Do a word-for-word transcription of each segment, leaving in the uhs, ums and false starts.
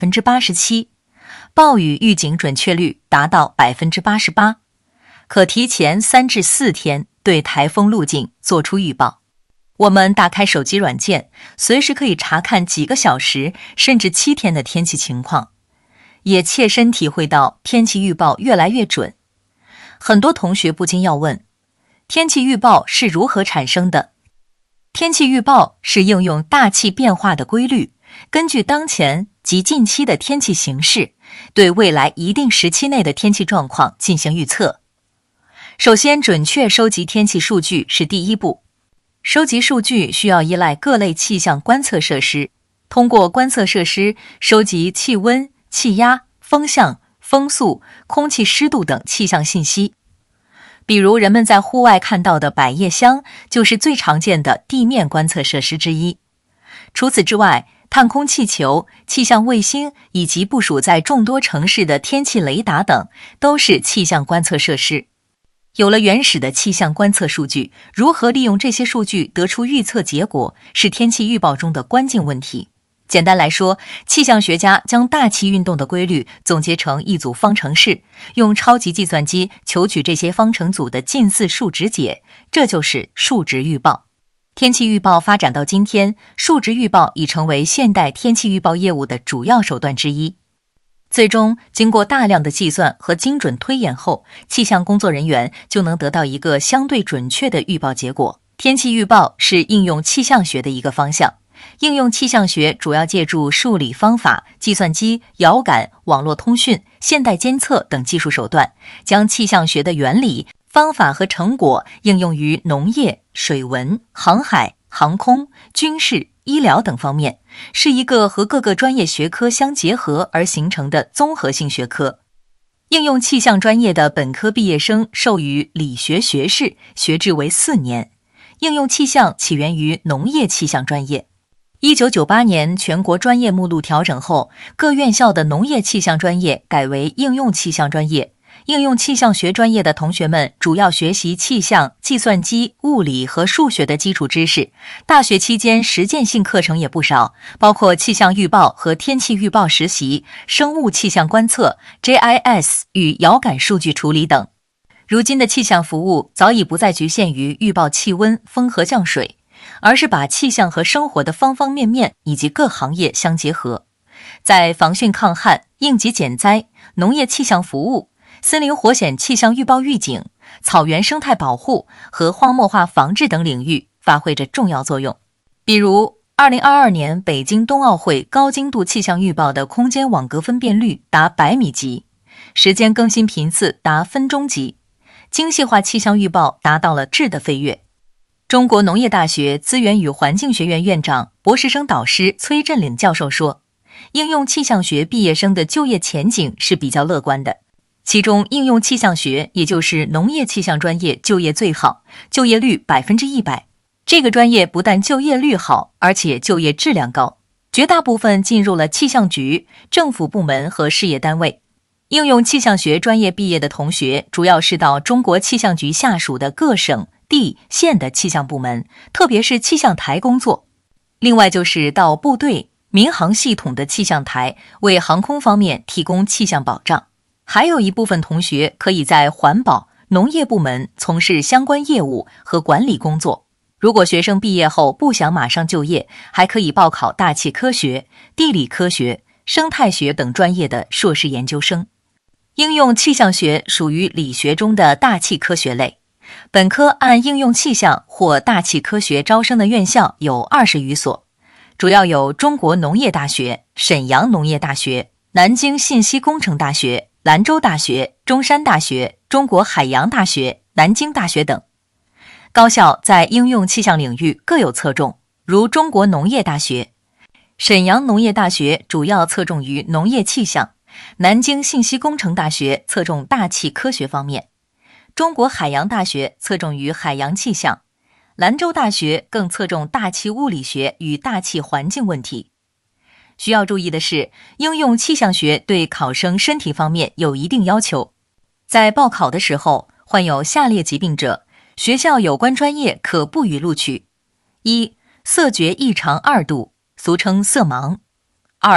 分之八十七，暴雨预警准确率达到百分之八十八，可提前三至四天对台风路径做出预报。我们打开手机软件，随时可以查看几个小时甚至七天的天气情况，也切身体会到天气预报越来越准。很多同学不禁要问，天气预报是如何产生的？天气预报是应用大气变化的规律，根据当前及近期的天气形势，对未来一定时期内的天气状况进行预测。首先，准确收集天气数据是第一步。收集数据需要依赖各类气象观测设施，通过观测设施收集气温、气压、风向、风速、空气湿度等气象信息。比如人们在户外看到的百叶箱就是最常见的地面观测设施之一。除此之外，探空气球、气象卫星以及部署在众多城市的天气雷达等都是气象观测设施。有了原始的气象观测数据，如何利用这些数据得出预测结果，是天气预报中的关键问题。简单来说，气象学家将大气运动的规律总结成一组方程式，用超级计算机求取这些方程组的近似数值解，这就是数值预报。天气预报发展到今天，数值预报已成为现代天气预报业务的主要手段之一。最终，经过大量的计算和精准推演后，气象工作人员就能得到一个相对准确的预报结果。天气预报是应用气象学的一个方向。应用气象学主要借助数理方法、计算机、遥感、网络通讯、现代监测等技术手段，将气象学的原理、方法和成果应用于农业、水文、航海、航空、军事、医疗等方面，是一个和各个专业学科相结合而形成的综合性学科。应用气象专业的本科毕业生授予理学学士，学制为四年。应用气象起源于农业气象专业。一九九八年全国专业目录调整后，各院校的农业气象专业改为应用气象专业。应用气象学专业的同学们主要学习气象、计算机、物理和数学的基础知识。大学期间实践性课程也不少，包括气象预报和天气预报实习、生物气象观测、G I S 与遥感数据处理等。如今的气象服务早已不再局限于预报气温、风和降水，而是把气象和生活的方方面面以及各行业相结合。在防汛抗旱、应急减灾、农业气象服务、森林火险气象预报预警、草原生态保护和荒漠化防治等领域发挥着重要作用。比如二零二二年北京冬奥会高精度气象预报的空间网格分辨率达百米级，时间更新频次达分钟级，精细化气象预报达到了质的飞跃。中国农业大学资源与环境学院院长、博士生导师崔振岭教授说，应用气象学毕业生的就业前景是比较乐观的。其中应用气象学，也就是农业气象专业就业最好，就业率百分之一百。这个专业不但就业率好，而且就业质量高，绝大部分进入了气象局、政府部门和事业单位。应用气象学专业毕业的同学，主要是到中国气象局下属的各省、地、县的气象部门，特别是气象台工作。另外就是到部队、民航系统的气象台，为航空方面提供气象保障。还有一部分同学可以在环保、农业部门从事相关业务和管理工作。如果学生毕业后不想马上就业，还可以报考大气科学、地理科学、生态学等专业的硕士研究生。应用气象学属于理学中的大气科学类，本科按应用气象或大气科学招生的院校有二十余所，主要有中国农业大学、沈阳农业大学、南京信息工程大学、兰州大学、中山大学、中国海洋大学、南京大学等。高校在应用气象领域各有侧重，如中国农业大学、沈阳农业大学主要侧重于农业气象，南京信息工程大学侧重大气科学方面，中国海洋大学侧重于海洋气象，兰州大学更侧重大气物理学与大气环境问题。需要注意的是，应用气象学对考生身体方面有一定要求。在报考的时候，患有下列疾病者，学校有关专业可不予录取：一、色觉异常二度，俗称色盲；二、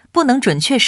不能准确